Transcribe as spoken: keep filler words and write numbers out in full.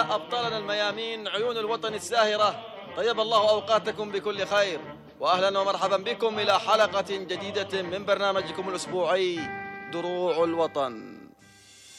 أبطالنا الميامين عيون الوطن الساهرة، طيب الله أوقاتكم بكل خير، وأهلا ومرحبا بكم إلى حلقة جديدة من برنامجكم الأسبوعي دروع الوطن.